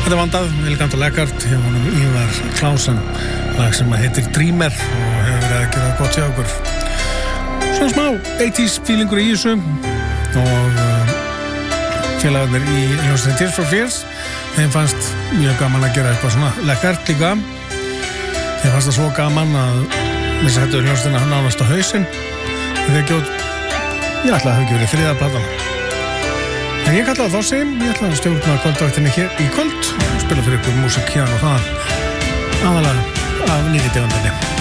Þetta er vandað, elegant og lekkart hjá honum Ívar Klásen, lag sem heitir Dreamer og hefur verið að gera gott hjá okkur. Svona smá 80s feelingur í þessu og félagarnir í hljómsveitinni Tears for Fears, þeim fannst mjög gaman að gera eitthvað svona lekkart líka. Þeim fannst það svo gaman að við settum hljómsveitina nánast á hausinn þegar ég ætlaði að hafa ekki verið þriðja platan. En ég kallaði þá sem, ég ætlaði að stjórna kvöldvaktinni hér í kvöld og spila fyrir ykkur músík hérna og það aðalega af nýri tegundinni.